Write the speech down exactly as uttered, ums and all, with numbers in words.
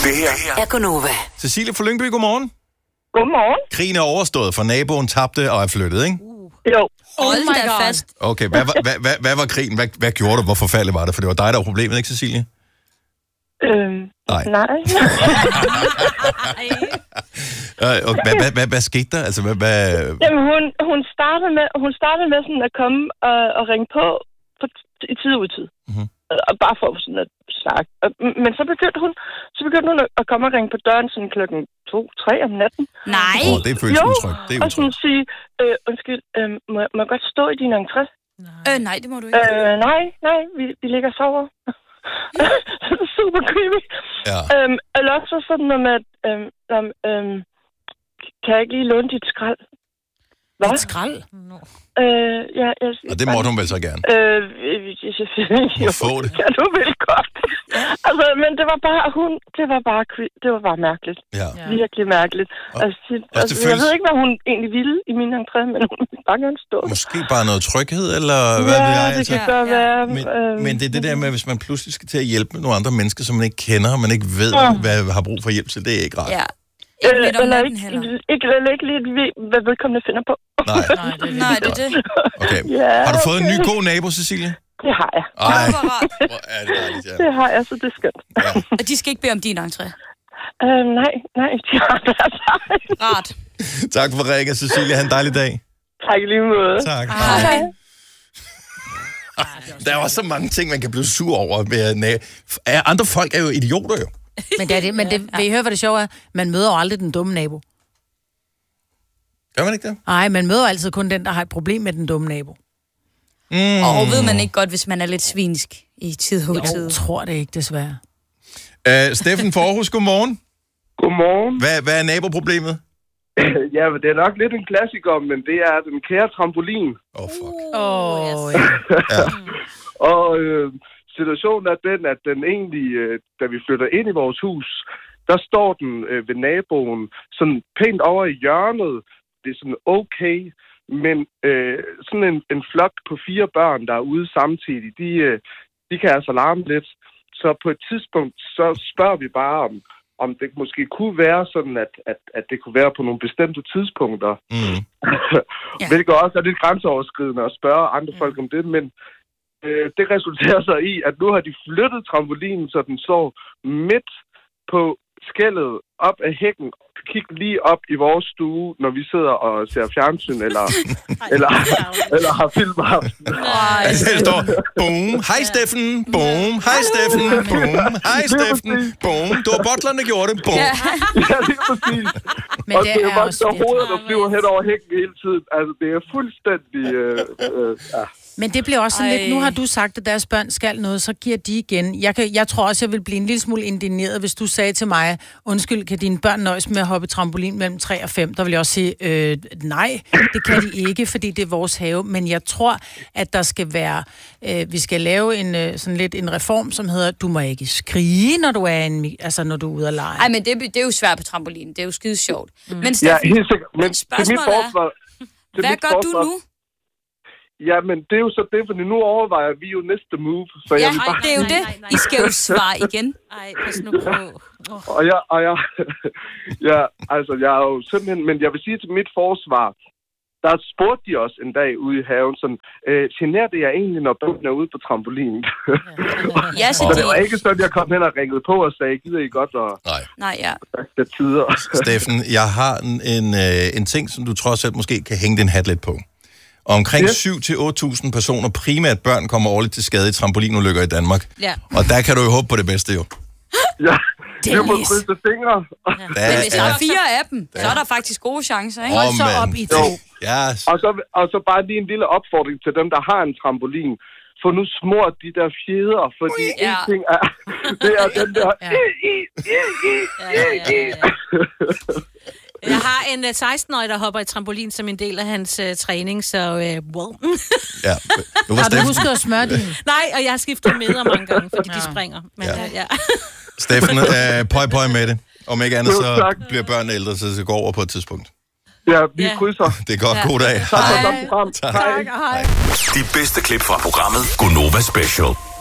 Det her er Gonova. Cecilie fra Lyngby, godmorgen. Godmorgen. Krigen er overstået, for naboen tabte og er flyttet, ikke? Jo. Hold oh da fast. Okay, hvad, var- hvad, hvad, hvad var krigen? Hvad, hvad gjorde du? Hvor forfærdeligt var det? For det var dig, der var problemet, ikke Cecilie? Øhm, Nej. nej. Øh, og hvad, hvad, hvad, hvad skete der? Altså, hvad... hvad... Jamen, hun, hun, startede med, hun startede med sådan at komme og, og ringe på, på i tid og utid. Mhm. Og bare for sådan at snakke. Og, men så begyndte hun, så begyndte hun at komme og ringe på døren sådan klokken to, tre om natten. Nej. Åh, oh, det føles Jo, utrygt. Det er og sådan utrygt. sige, øh, undskyld, øh, må, må jeg godt stå i din entré? Øh, nej, det må du ikke. Øh, nej, nej, vi, vi ligger og sover. Super creepy. Ja. Øhm, eller også sådan noget med, at, øhm, øhm, øhm, kan jeg ikke lige låne dit skrald? Hvad? Et skrald? Øh, ja, jeg, Og det måtte hun vel så gerne. Øh, jo, Må få det. kan du vel godt. Altså, men det var bare, hun, det var bare, cre- det var bare mærkeligt. Ja. Virkelig mærkeligt. Og- Altså, det, det altså, jeg føles- ved ikke, hvad hun egentlig ville i min entré, men hun ville bare gerne stå. Måske bare noget tryghed, eller hvad ved Ja, jeg? det Altså. kan godt være. Men, øh, men det er det der med, hvis man pludselig skal til at hjælpe nogle andre mennesker, som man ikke kender, og man ikke ved, hvad har brug for hjælp til, det er ikke rart. Ja. Ikke midt om eller natten ikke, heller. ikke, eller ikke lige ved, hvad vedkommende finder på. Nej. Nej, det er Nej, det. Er det. Okay. Ja, Har du fået en ny okay. god nabo, Cecilie? Det har jeg. Ej, Hvor rart. hvor er det dejligt, ja. Det har jeg, så det er skønt. Ja. Og de skal ikke bede om din entré. Øh, nej, nej, de har deres egen. Rart. Tak for ringen, Cecilie. Ha' en dejlig dag. Tak i lige måde. Tak. Hej. Der er også så mange ting, man kan blive sur over. Med na- Ja, andre folk er jo idioter, jo. Men det er det, men det, vil I høre, hvad det sjove er? Man møder jo aldrig den dumme nabo. Gør man ikke det? Nej, man møder altid kun den, der har et problem med den dumme nabo. Mm. Og ved man ikke godt, hvis man er lidt svinsk i tid og utid. Jeg tror det ikke, desværre. Uh, Steffen for Aarhus, godmorgen. Godmorgen. Hvad, hvad er naboproblemet? Ja, men det er nok lidt en klassiker, men det er den kære trampolin. Åh, oh, fuck. Åh, oh, yes. ja. Ja. Og øh, situationen er den, at den egentlig, øh, da vi flytter ind i vores hus, der står den øh, ved naboen sådan pænt over i hjørnet. Det er sådan okay, men øh, sådan en, en flok på fire børn, der er ude samtidig, de, øh, de kan altså larme lidt. Så på et tidspunkt, så spørger vi bare om, om det måske kunne være sådan, at, at, at det kunne være på nogle bestemte tidspunkter. Mm. Ja. Hvilket også er lidt grænseoverskridende at spørge andre mm. folk om det, men øh, det resulterer sig i, at nu har de flyttet trampolinen, så den står midt på skellet op af hækken, kig lige op i vores stue, når vi sidder og ser fjernsyn, eller, eller, eller har filmaften. Altså, der står, boom, hej Steffen, boom, hej Steffen, boom, hej Steffen, boom. Det var butlerne, der gjorde det, boom. Ja, lige præcis. Men Og det det er er bare også så fedt. hovedet, der flyver hen over hækken hele tiden. Altså, det er fuldstændig... Øh, øh, ja. Men det bliver også sådan Ej. lidt, nu har du sagt, at deres børn skal noget, så giver de igen. Jeg, kan, jeg tror også, jeg vil blive en lille smule indigneret, hvis du sagde til mig, undskyld, kan dine børn nøjes med at hoppe trampolin mellem tre og fem? Der vil jeg også sige, øh, nej, det kan de ikke, fordi det er vores have. Men jeg tror, at der skal være, øh, vi skal lave en, øh, sådan lidt en reform, som hedder, du må ikke skrige, når du er, en, altså, når du er ude at lege. Ej, men det, det er jo svært på trampolinen. Det er jo skide sjovt. Mm. Men Ja, Steffen, helt sikkert. Men til mit spørgsmålet er, forsvar... til hvad mit gør du forsvar- nu? Ja, men det er jo så det, fordi nu overvejer vi jo næste move. Så Ja, jeg vil bare... det er jo det. I skal jo svare igen. Ej, pas nu på. Og jeg, og jeg, ja, altså, jeg er jo simpelthen... Men jeg vil sige til mit forsvar, der spurgte de os en dag ude i haven, sådan, øh, generer det jer egentlig, når børnene er ude på trampolinen? Ja, så Så det var de... ikke sådan, jeg kom hen og ringede på og sagde, gider I godt og Nej. Nej, ja. det tider. Steffen, jeg har en, en, øh, en ting, som du trods alt måske kan hænge din hat lidt på. Omkring Ja. syv til otte tusind personer, primært børn, kommer årligt til skade i trampolinulykker i Danmark. Ja. Og der kan du jo håbe på det bedste, jo. Ja, det må Dennis. krydse fingre. Der Men hvis der er er... fire af dem, så er der faktisk gode chancer, ikke? Hold så Åh, op mand. i to. Ja, Og så, og så bare lige en lille opfordring til dem, der har en trampolin. Få nu smurt de der fjeder, fordi Ja. en ting er, det er den der... Ja. I, i, i, i, Ja, ja, ja, ja. Jeg har en uh, seksten-årig, der hopper i trampolin som en del af hans uh, træning, så uh, well. ja. Nu var Har du Steffen, husket at smøre din? Nej, og jeg har skiftet med mange gange, fordi de Ja. springer. Men, Ja. ja. Uh, ja. Steffen øh, pøj, pøj med det. Om ikke andet, Jo, så tak. bliver børnene ældre, så det går over på et tidspunkt. Ja, vi Ja. krydser. Det er godt. God dag. Tak for Hej. godt program. Tak. Hej. Hej. De bedste klip fra programmet Gonova Special.